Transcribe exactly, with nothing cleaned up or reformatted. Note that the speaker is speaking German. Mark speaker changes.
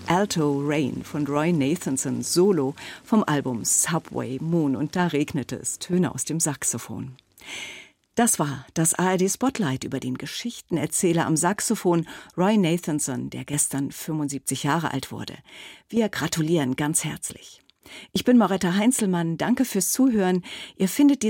Speaker 1: Alto Rain von Roy Nathanson solo vom Album Subway Moon. Und da regnete es Töne aus dem Saxophon. Das war das A R D-Spotlight über den Geschichtenerzähler am Saxophon Roy Nathanson, der gestern fünfundsiebzig Jahre alt wurde. Wir gratulieren ganz herzlich. Ich bin Moretta Heinzelmann, danke fürs Zuhören. Ihr findet die